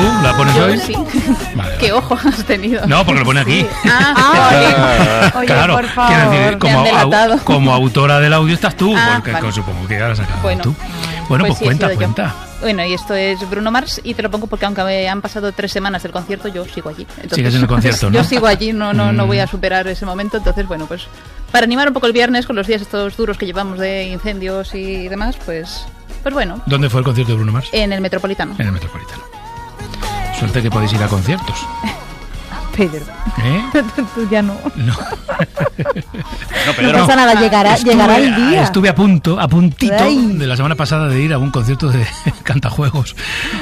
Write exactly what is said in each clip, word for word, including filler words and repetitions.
¿La pones Yo hoy? sí. Vale, ¿Qué vale. ojo has tenido? No, porque lo pone aquí. Sí. Ah, Oye, Claro, por favor. quiero decir, como, Me han delatado. au- como autora del audio estás tú, Ah, porque vale. supongo que has sacado Bueno. tú. Bueno, pues, Pues sí, he cuenta, sido yo. cuenta. Bueno, y esto es Bruno Mars y te lo pongo porque aunque me han pasado tres semanas del concierto, yo sigo allí. Entonces, Sigues en el concierto, ¿no? Yo sigo allí, no, no, no Mm. voy a superar ese momento. Entonces, bueno, pues para animar un poco el viernes con los días estos duros que llevamos de incendios y demás, pues, pues bueno, ¿Dónde fue el concierto de Bruno Mars? en el Metropolitano. En el Metropolitano. Suerte que podéis ir a conciertos. Pedro, ¿Eh? tú ya no. No. No, Pedro. No pasa nada, llegará, Estuve- llegará el día. Estuve a punto, a puntito Ay. de la semana pasada de ir a un concierto de cantajuegos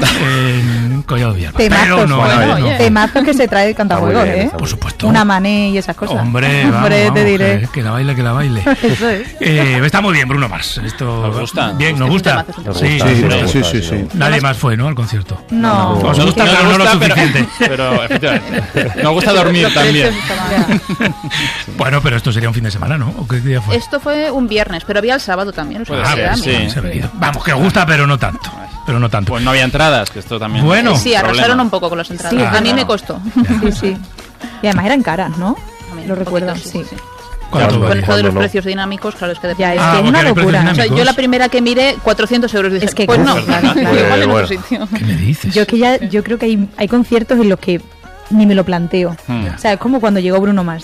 en Collado Villalba. Temazos, Pero no, bueno, no, no. oye. Temazos que se trae el cantajuegos, Está muy bien, ¿eh? está Por supuesto. Una mané y esas cosas. Hombre, vamos, Hombre, vamos, te diré. Que, que la baile, que la baile. Eso es. Eh, está muy bien, Bruno Mars. Esto, ¿Nos gusta? Bien, Es nos un gusta. temazo, es un temazo. Sí, Nos sí, gusta, sí. nos sí, gusta, sí, sí. Nadie más fue, ¿no? Al concierto. No. Os Nos gusta, nos pero no lo gusta, pero- suficiente. Pero, efectivamente, nos gusta dormir Los también. precios estaban- Bueno, pero esto sería un fin de semana, ¿no? ¿O qué día fue? Esto fue un viernes, pero había el sábado también. O sea, Puede que ser, era, sí. mira. Se ha venido. Vamos, que os gusta, pero no tanto. Pero no tanto. Pues no había entradas, que esto también. Bueno. Sí, arrasaron problema. un poco con las entradas. Sí, a mí claro. me costó. Sí, sí. Y además eran caras, ¿no? También, Lo un recuerdo, poquito, sí. sí. ¿Cuánto Claro, Con valía? eso de los no. precios dinámicos, claro, es que Ya, depende. es Ah, que es porque una hay precios locura. O sea, dinámicos. yo la primera que miré, cuatrocientos euros. Dije, Es que pues no, claro, claro, claro. igual en Bueno. otro sitio. ¿Qué me dices? Yo que ya, yo creo que hay, hay conciertos en los que ni me lo planteo. Hmm. O sea, es como cuando llegó Bruno Mars.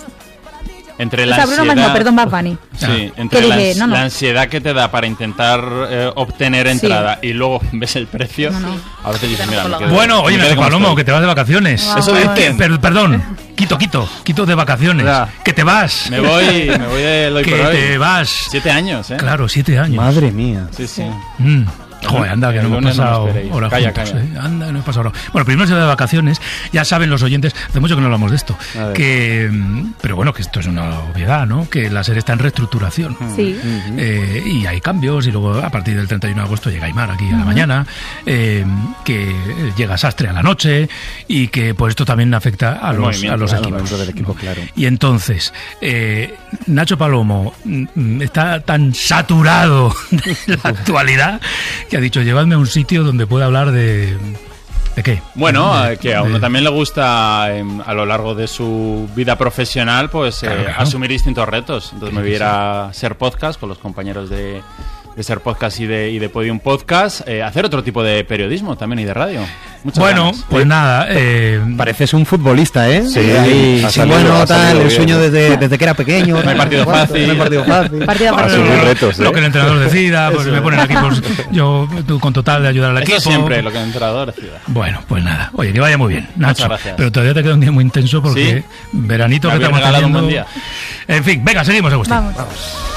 Entre O la sea, Bruno Mars, ansiedad- no, perdón, Bad Bunny. Sí, entre Que la, dije, ans- no, no. la ansiedad que te da para intentar eh, obtener entrada y luego ves el precio, No, no. a veces dices, mira, me quedo- Bueno, oye, me quedo Nacho como Palomo, estoy. que te vas de vacaciones. Eso Eh, dicen. per- perdón, quito, quito, quito de vacaciones. Ya. Que te vas. Me voy, me voy de hoy que por hoy. te vas. Siete años, ¿eh? Claro, siete años. Madre mía. Sí, sí. Mm. Joder, anda, que El no hemos lunes no me pasado esperéis. horas Calla, juntos, calla. ¿eh? Anda, que no hemos pasado horas. Bueno, primero se va de vacaciones, ya saben los oyentes, hace mucho que no hablamos de esto, A ver. que, mm, pero bueno, que esto es una obviedad, ¿no? Que la serie está en reestructuración. Sí. Eh, y hay cambios y luego a partir del treinta y uno de agosto llega Aymar aquí a la mañana, eh, que llega Sastre a la noche y que pues esto también afecta a El los, movimiento, a los claro, equipos. dentro del equipo, claro. Y entonces, eh, Nacho Palomo mm, está tan saturado de la actualidad que ha dicho, llevadme a un sitio donde pueda hablar de... ¿De qué? Bueno, De- eh, que a de- uno también le gusta eh, a lo largo de su vida profesional pues eh, Claro, claro. asumir distintos retos. Entonces me voy a ir a Ser Podcast con los compañeros de, de Ser Podcast y de, y de Podium Podcast, eh, hacer otro tipo de periodismo también y de radio. Muchas Bueno, ganas. pues nada, eh, Pareces un futbolista, ¿eh? Sí, ahí, ha sí, salido- bueno, ha tal, salido el bien. sueño desde, desde que era pequeño. No hay tal, partido cuánto, fácil. No hay partido fácil. Partido Ah, para sí, muy retos, ¿eh? lo que el entrenador decida, pues me ponen aquí, pues yo tú con total de ayudar al Eso equipo. siempre, lo que el entrenador decida. Bueno, pues nada. Oye, que vaya muy bien, Nacho. gracias. Pero todavía te queda un día muy intenso porque Sí. veranito Me que habéis estamos regalado un teniendo. buen día. En fin, venga, seguimos, Agustín. Vamos.